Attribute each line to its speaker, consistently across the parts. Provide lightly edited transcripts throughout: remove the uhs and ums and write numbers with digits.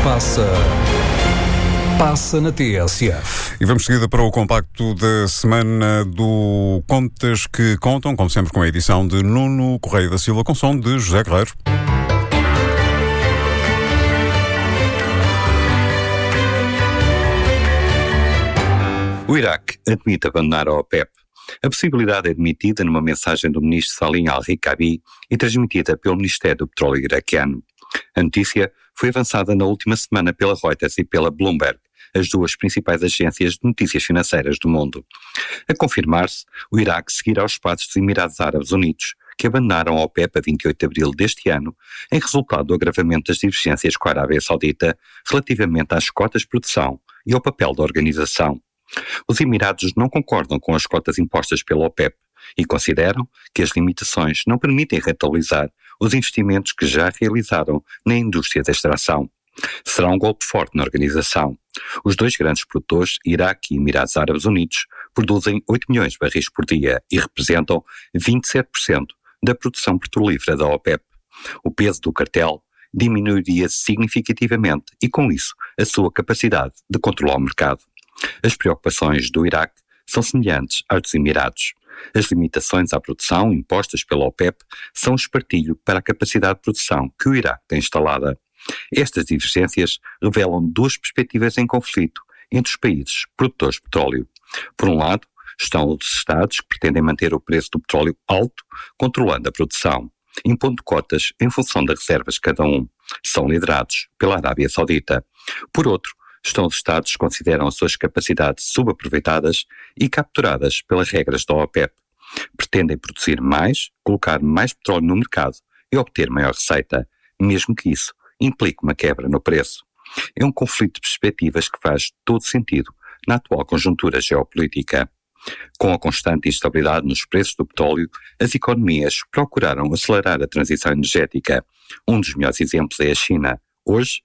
Speaker 1: Passa na TSF.
Speaker 2: E vamos seguida para o compacto da semana do Contas que Contam, como sempre com a edição de Nuno Correia da Silva, com som de José Guerreiro.
Speaker 3: O Iraque admite abandonar a OPEP. A possibilidade é admitida numa mensagem do ministro Salim al-Rikabi e transmitida pelo Ministério do Petróleo iraquiano. A notícia foi avançada na última semana pela Reuters e pela Bloomberg, as duas principais agências de notícias financeiras do mundo. A confirmar-se, o Iraque seguirá os passos dos Emirados Árabes Unidos, que abandonaram a OPEP a 28 de abril deste ano, em resultado do agravamento das divergências com a Arábia Saudita relativamente às cotas de produção e ao papel da organização. Os Emirados não concordam com as cotas impostas pela OPEP e consideram que as limitações não permitem rentabilizar os investimentos que já realizaram na indústria da extração. Será um golpe forte na organização. Os dois grandes produtores, Iraque e Emirados Árabes Unidos, produzem 8 milhões de barris por dia e representam 27% da produção petrolífera da OPEP. O peso do cartel diminuiria significativamente e, com isso, a sua capacidade de controlar o mercado. As preocupações do Iraque são semelhantes às dos Emirados. As limitações à produção impostas pela OPEP são um espartilho para a capacidade de produção que o Iraque tem instalada. Estas divergências revelam duas perspectivas em conflito entre os países produtores de petróleo. Por um lado, estão os Estados que pretendem manter o preço do petróleo alto, controlando a produção, impondo cotas em função das reservas de cada um. São liderados pela Arábia Saudita. Por outro, estão os Estados que consideram as suas capacidades subaproveitadas e capturadas pelas regras da OPEP. Pretendem produzir mais, colocar mais petróleo no mercado e obter maior receita, mesmo que isso implique uma quebra no preço. É um conflito de perspectivas que faz todo sentido na atual conjuntura geopolítica. Com a constante instabilidade nos preços do petróleo, as economias procuraram acelerar a transição energética. Um dos melhores exemplos é a China. Hoje,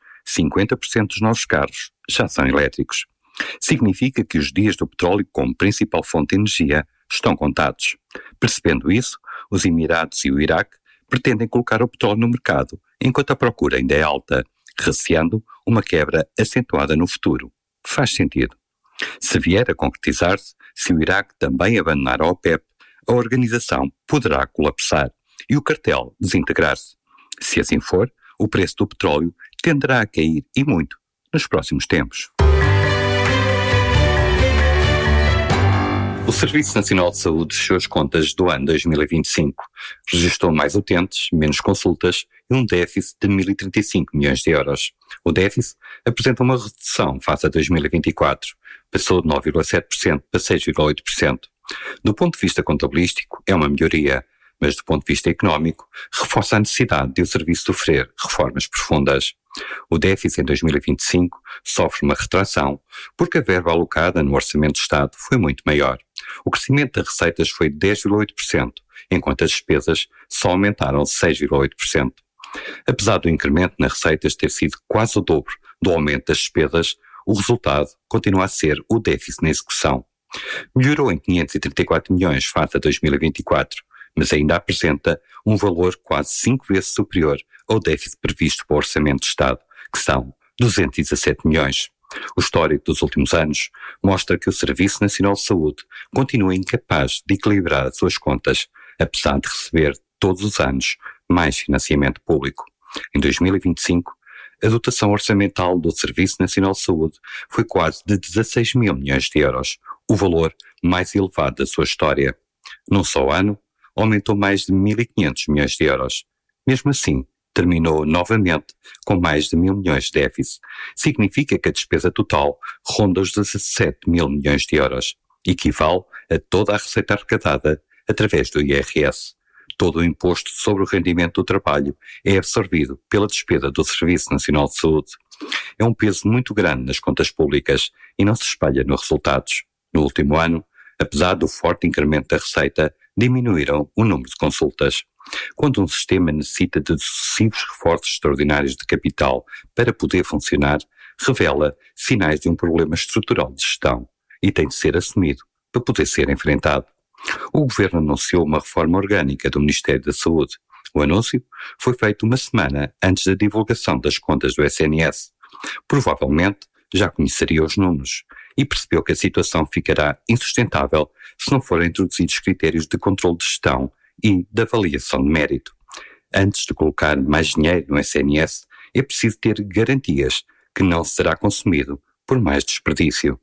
Speaker 3: 50% dos novos carros já são elétricos. Significa que os dias do petróleo como principal fonte de energia estão contados. Percebendo isso, os Emirados e o Iraque pretendem colocar o petróleo no mercado enquanto a procura ainda é alta, receando uma quebra acentuada no futuro. Faz sentido. Se vier a concretizar-se, se o Iraque também abandonar a OPEP, a organização poderá colapsar e o cartel desintegrar-se. Se assim for, o preço do petróleo tenderá a cair e muito nos próximos tempos. O Serviço Nacional de Saúde fechou as contas do ano 2025. Registrou mais utentes, menos consultas e um déficit de 1.035 milhões de euros. O déficit apresenta uma redução face a 2024. Passou de 9,7% para 6,8%. Do ponto de vista contabilístico, é uma melhoria, mas do ponto de vista económico, reforça a necessidade de o serviço sofrer reformas profundas. O déficit em 2025 sofre uma retração porque a verba alocada no Orçamento de Estado foi muito maior. O crescimento das receitas foi de 10,8%, enquanto as despesas só aumentaram 6,8%. Apesar do incremento nas receitas ter sido quase o dobro do aumento das despesas, o resultado continua a ser o déficit na execução. Melhorou em 534 milhões face a 2024, mas ainda apresenta um valor quase 5 vezes superior ao déficit previsto para o Orçamento de Estado, que são 217 milhões. O histórico dos últimos anos mostra que o Serviço Nacional de Saúde continua incapaz de equilibrar as suas contas, apesar de receber todos os anos mais financiamento público. Em 2025, a dotação orçamental do Serviço Nacional de Saúde foi quase de 16 mil milhões de euros, o valor mais elevado da sua história. Num só ano, aumentou mais de 1.500 milhões de euros. Mesmo assim, terminou novamente com mais de 1.000 milhões de déficit. Significa que a despesa total ronda os 17 mil milhões de euros, equivale a toda a receita arrecadada através do IRS. Todo o imposto sobre o rendimento do trabalho é absorvido pela despesa do Serviço Nacional de Saúde. É um peso muito grande nas contas públicas e não se espalha nos resultados. No último ano, apesar do forte incremento da receita, diminuíram o número de consultas. Quando um sistema necessita de sucessivos reforços extraordinários de capital para poder funcionar, revela sinais de um problema estrutural de gestão e tem de ser assumido para poder ser enfrentado. O Governo anunciou uma reforma orgânica do Ministério da Saúde. O anúncio foi feito uma semana antes da divulgação das contas do SNS. Provavelmente já conheceria os números e percebeu que a situação ficará insustentável se não forem introduzidos critérios de controle de gestão e de avaliação de mérito. Antes de colocar mais dinheiro no SNS, é preciso ter garantias que não será consumido por mais desperdício.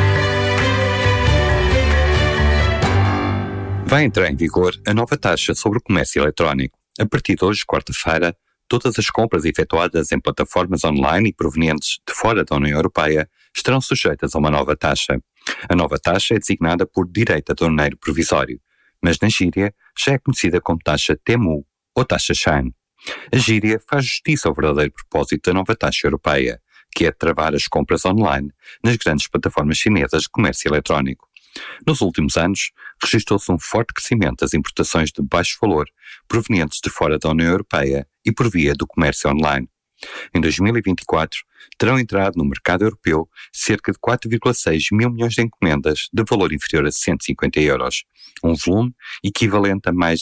Speaker 3: Vai entrar em vigor a nova taxa sobre o comércio eletrónico. A partir de hoje, quarta-feira, todas as compras efetuadas em plataformas online e provenientes de fora da União Europeia estarão sujeitas a uma nova taxa. A nova taxa é designada por direito aduaneiro provisório, mas na gíria já é conhecida como taxa TEMU ou taxa Shine. A gíria faz justiça ao verdadeiro propósito da nova taxa europeia, que é travar as compras online nas grandes plataformas chinesas de comércio eletrónico. Nos últimos anos, registrou-se um forte crescimento das importações de baixo valor provenientes de fora da União Europeia e por via do comércio online. Em 2024, terão entrado no mercado europeu cerca de 4,6 mil milhões de encomendas de valor inferior a 150 euros, um volume equivalente a mais de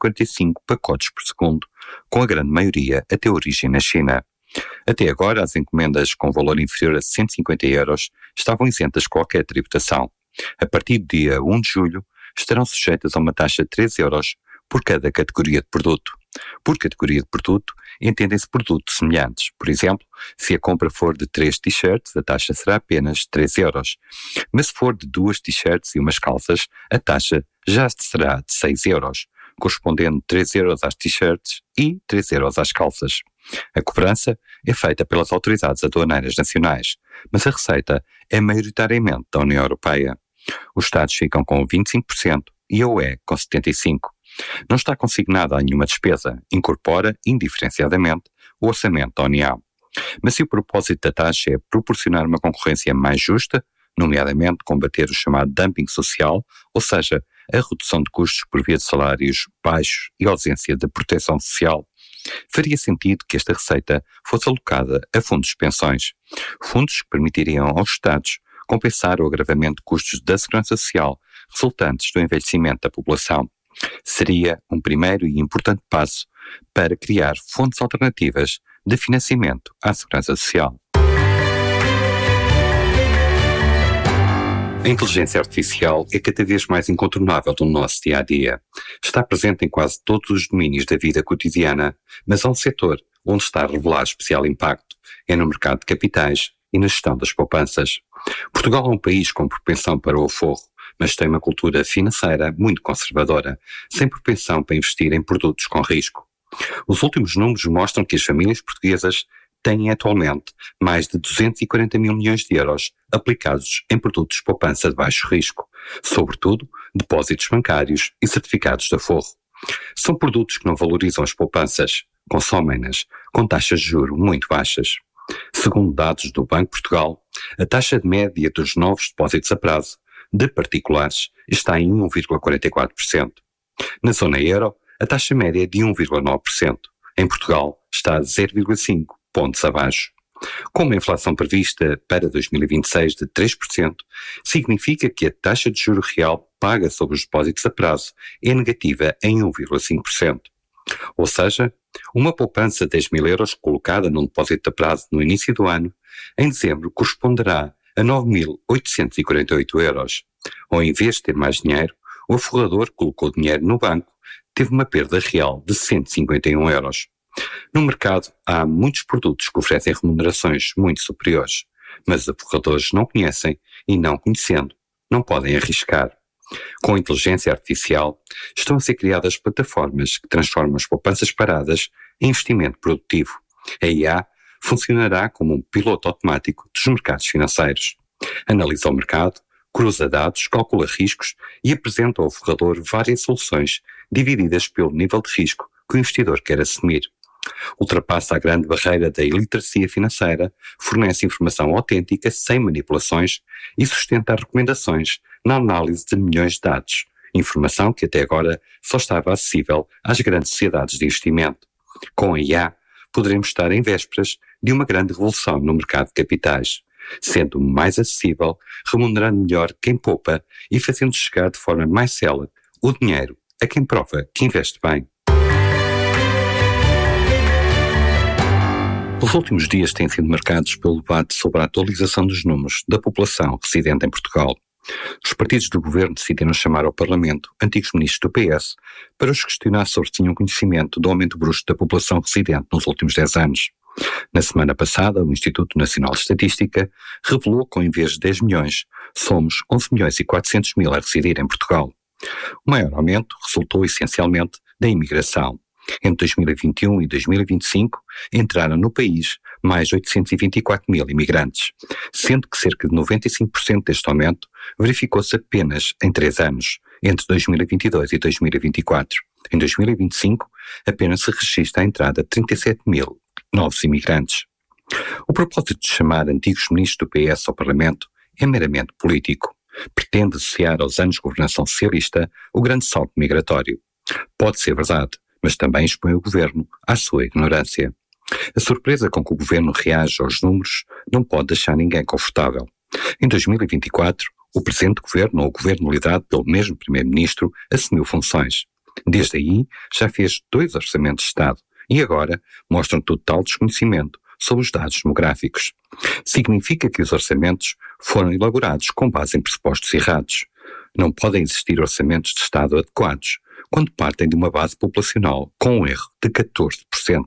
Speaker 3: 145 pacotes por segundo, com a grande maioria a ter origem na China. Até agora, as encomendas com valor inferior a 150 euros estavam isentas de qualquer tributação. A partir do dia 1 de julho, estarão sujeitas a uma taxa de 13 euros por cada categoria de produto. Por categoria de produto, entendem-se produtos semelhantes. Por exemplo, se a compra for de 3 t-shirts, a taxa será apenas 13 euros. Mas se for de 2 t-shirts e umas calças, a taxa já será de 6 euros, correspondendo 3 euros às t-shirts e 3 euros às calças. A cobrança é feita pelas autoridades aduaneiras nacionais, mas a receita é maioritariamente da União Europeia. Os Estados ficam com 25% e a UE com 75%. Não está consignada a nenhuma despesa, incorpora indiferenciadamente o orçamento da União. Mas se o propósito da taxa é proporcionar uma concorrência mais justa, nomeadamente combater o chamado dumping social, ou seja, a redução de custos por via de salários baixos e ausência de proteção social, faria sentido que esta receita fosse alocada a fundos de pensões, fundos que permitiriam aos Estados compensar o agravamento de custos da segurança social resultantes do envelhecimento da população. Seria um primeiro e importante passo para criar fontes alternativas de financiamento à segurança social. A inteligência artificial é cada vez mais incontornável no nosso dia-a-dia. Está presente em quase todos os domínios da vida cotidiana, mas há um setor onde está a revelar especial impacto. É no mercado de capitais e na gestão das poupanças. Portugal é um país com propensão para o aforro, mas tem uma cultura financeira muito conservadora, sem propensão para investir em produtos com risco. Os últimos números mostram que as famílias portuguesas têm atualmente mais de 240 mil milhões de euros aplicados em produtos de poupança de baixo risco, sobretudo depósitos bancários e certificados de aforro. São produtos que não valorizam as poupanças, consomem-nas com taxas de juros muito baixas. Segundo dados do Banco de Portugal, a taxa de média dos novos depósitos a prazo de particulares está em 1,44%. Na zona euro, a taxa média é de 1,9%. Em Portugal, está a 0,5 pontos abaixo. Como a inflação prevista para 2026 de 3%, significa que a taxa de juro real paga sobre os depósitos a prazo é negativa em 1,5%. Ou seja, uma poupança de 10 mil euros colocada num depósito a prazo no início do ano, em dezembro corresponderá a 9.848 euros. Ou em vez de ter mais dinheiro, o aforrador colocou dinheiro no banco, teve uma perda real de 151 euros. No mercado há muitos produtos que oferecem remunerações muito superiores, mas os aforradores não conhecem e, não conhecendo, não podem arriscar. Com a inteligência artificial, estão a ser criadas plataformas que transformam as poupanças paradas em investimento produtivo. A IA funcionará como um piloto automático dos mercados financeiros. Analisa o mercado, cruza dados, calcula riscos e apresenta ao aforrador várias soluções divididas pelo nível de risco que o investidor quer assumir. Ultrapassa a grande barreira da iliteracia financeira, fornece informação autêntica sem manipulações e sustenta recomendações na análise de milhões de dados, informação que até agora só estava acessível às grandes sociedades de investimento. Com a IA, poderemos estar em vésperas de uma grande revolução no mercado de capitais, sendo mais acessível, remunerando melhor quem poupa e fazendo chegar de forma mais célere o dinheiro a quem prova que investe bem. Os últimos dias têm sido marcados pelo debate sobre a atualização dos números da população residente em Portugal. Os partidos do governo decidiram chamar ao Parlamento antigos ministros do PS para os questionar sobre se tinham conhecimento do aumento brusco da população residente nos últimos 10 anos. Na semana passada, o Instituto Nacional de Estatística revelou que, em vez de 10 milhões, somos 11 milhões e 400 mil a residir em Portugal. O maior aumento resultou essencialmente da imigração. Entre 2021 e 2025, entraram no país mais 824 mil imigrantes, sendo que cerca de 95% deste aumento verificou-se apenas em 3 anos, entre 2022 e 2024. Em 2025, apenas se registra a entrada de 37 mil novos imigrantes. O propósito de chamar antigos ministros do PS ao Parlamento é meramente político. Pretende associar aos anos de governação socialista o grande salto migratório. Pode ser verdade, mas também expõe o governo à sua ignorância. A surpresa com que o governo reage aos números não pode deixar ninguém confortável. Em 2024, o presente governo, ou o governo liderado pelo mesmo primeiro-ministro, assumiu funções. Desde aí, já fez 2 orçamentos de Estado e agora mostram total desconhecimento sobre os dados demográficos. Significa que os orçamentos foram elaborados com base em pressupostos errados. Não podem existir orçamentos de Estado adequados quando partem de uma base populacional com um erro de 14%.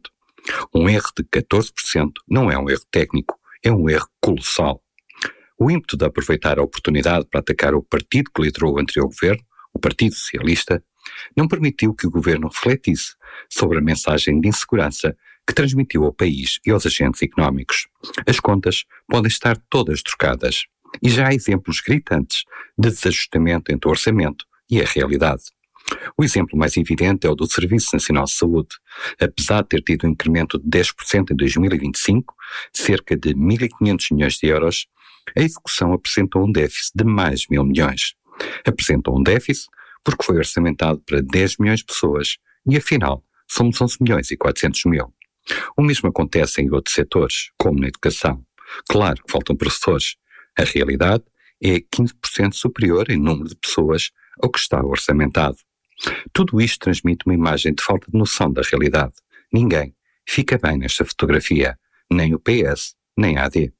Speaker 3: Um erro de 14% não é um erro técnico, é um erro colossal. O ímpeto de aproveitar a oportunidade para atacar o partido que liderou o anterior governo, o Partido Socialista, não permitiu que o governo refletisse sobre a mensagem de insegurança que transmitiu ao país e aos agentes económicos. As contas podem estar todas trocadas e já há exemplos gritantes de desajustamento entre o orçamento e a realidade. O exemplo mais evidente é o do Serviço Nacional de Saúde. Apesar de ter tido um incremento de 10% em 2025, cerca de 1.500 milhões de euros, a execução apresentou um déficit de mais de 1.000 milhões. Apresentou um déficit porque foi orçamentado para 10 milhões de pessoas e, afinal, somos 11 milhões e 400 mil. O mesmo acontece em outros setores, como na educação. Claro que faltam professores. A realidade é 15% superior em número de pessoas ao que está orçamentado. Tudo isto transmite uma imagem de falta de noção da realidade. Ninguém fica bem nesta fotografia, nem o PS, nem a AD.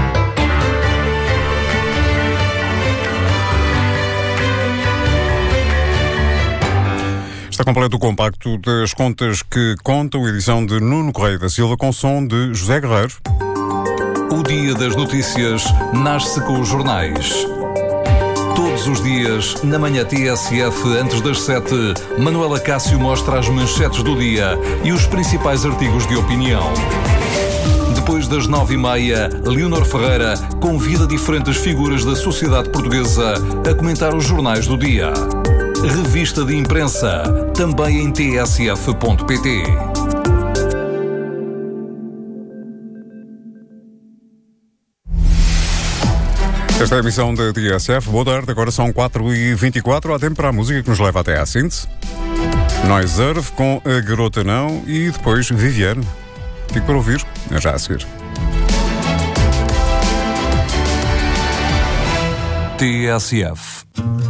Speaker 2: Está completo o compacto das contas que contam, edição de Nuno Correia da Silva, com som de José Guerreiro.
Speaker 1: O Dia das Notícias nasce com os jornais. Todos os dias, na manhã TSF, antes das 7, Manuela Cássio mostra as manchetes do dia e os principais artigos de opinião. Depois das 9h30, Leonor Ferreira convida diferentes figuras da sociedade portuguesa a comentar os jornais do dia. Revista de imprensa, também em tsf.pt.
Speaker 2: Esta é a emissão da TSF. Boa tarde, agora são 4h24. Há tempo para a música que nos leva até à síntese. Noiserve com A Garota Não e depois Viviane. Fico para ouvir, já a seguir.
Speaker 1: TSF.